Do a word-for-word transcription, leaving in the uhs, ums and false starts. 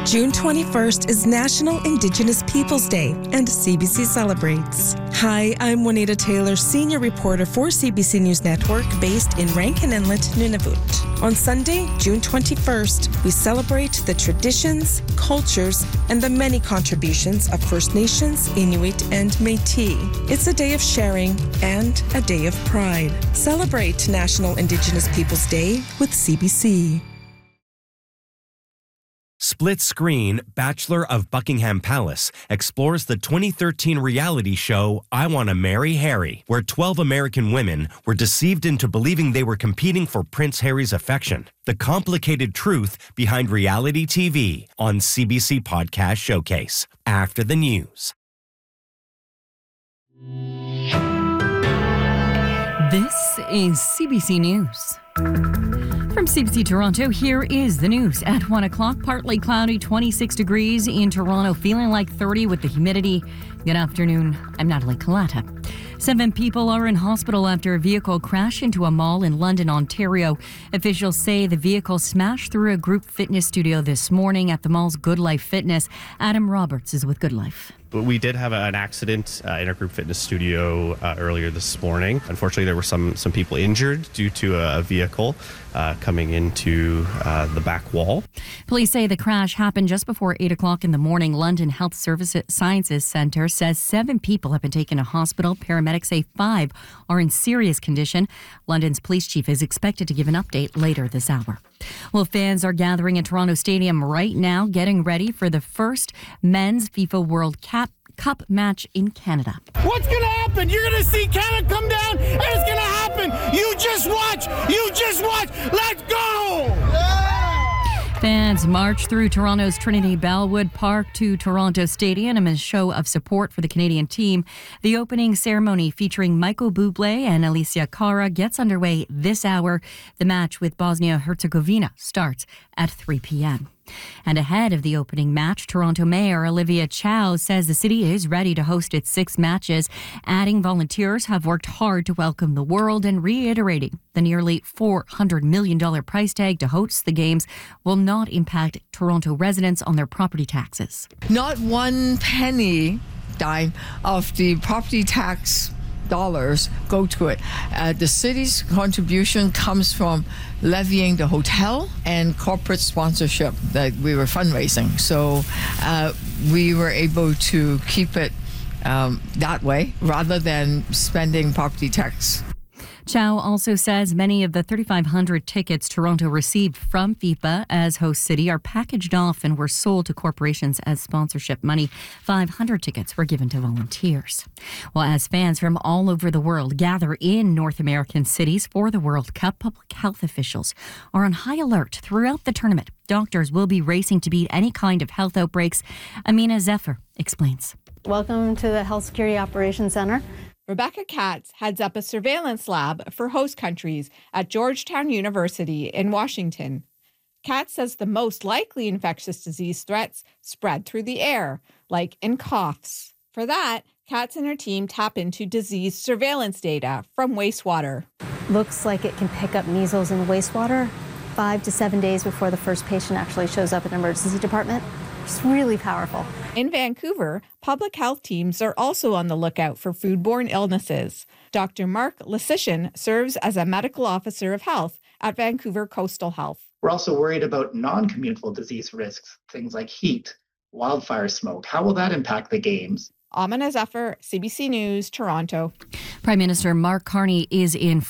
June twenty-first is National Indigenous Peoples Day, and C B C celebrates. Hi, I'm Juanita Taylor, senior reporter for C B C News Network, based in Rankin Inlet, Nunavut. On Sunday, June twenty-first, we celebrate the traditions, cultures, and the many contributions of First Nations, Inuit, and Métis. It's a day of sharing and a day of pride. Celebrate National Indigenous Peoples Day with C B C. Split Screen, Bachelor of Buckingham Palace, explores the twenty thirteen reality show I Want to Marry Harry, where twelve American women were deceived into believing they were competing for Prince Harry's affection. The complicated truth behind reality T V on C B C Podcast Showcase. After the news. This is C B C News. From C B C Toronto, here is the news. At one o'clock, partly cloudy, twenty-six degrees in Toronto, feeling like thirty with the humidity. Good afternoon. I'm Natalie Kalata. Seven people are in hospital after a vehicle crashed into a mall in London, Ontario. Officials say the vehicle smashed through a group fitness studio this morning at the mall's Good Life Fitness. Adam Roberts is with Good Life. We did have an accident uh, in a group fitness studio uh, earlier this morning. Unfortunately, there were some some people injured due to a, a vehicle uh, coming into uh, the back wall. Police say the crash happened just before eight o'clock in the morning. London Health Services Sciences Centre says seven people have been taken to hospital. Paramedics say five are in serious condition. London's police chief is expected to give an update later this hour. Well, fans are gathering at Toronto Stadium right now, getting ready for the first men's FIFA World Cup Cup match in Canada. What's going to happen? You're going to see Canada come down, and it's going to happen. You just watch. You just watch. Let's go. Yeah! Fans march through Toronto's Trinity Bellwood Park to Toronto Stadium in a show of support for the Canadian team. The opening ceremony featuring Michael Bublé and Alicia Cara gets underway this hour. The match with Bosnia-Herzegovina starts at three p.m. And ahead of the opening match, Toronto Mayor Olivia Chow says the city is ready to host its six matches, adding volunteers have worked hard to welcome the world and reiterating the nearly four hundred million dollars price tag to host the games will not impact Toronto residents on their property taxes. Not one penny dime of the property tax dollars go to it. Uh, the city's contribution comes from levying the hotel and corporate sponsorship that we were fundraising. So uh, we were able to keep it um, that way rather than spending property tax. Chow also says many of the thirty-five hundred tickets Toronto received from FIFA as host city are packaged off and were sold to corporations as sponsorship money. five hundred tickets were given to volunteers. Well, as fans from all over the world gather in North American cities for the World Cup, public health officials are on high alert throughout the tournament. Doctors will be racing to beat any kind of health outbreaks. Amina Zephyr explains. Welcome to the Health Security Operations Center. Rebecca Katz heads up a surveillance lab for host countries at Georgetown University in Washington. Katz says the most likely infectious disease threats spread through the air, like in coughs. For that, Katz and her team tap into disease surveillance data from wastewater. Looks like it can pick up measles in wastewater five to seven days before the first patient actually shows up in an emergency department. It's really powerful. In Vancouver, public health teams are also on the lookout for foodborne illnesses. Doctor Mark Lysician serves as a medical officer of health at Vancouver Coastal Health. We're also worried about non-communicable disease risks, things like heat, wildfire smoke. How will that impact the games? Amina Zephyr, C B C News, Toronto. Prime Minister Mark Carney is in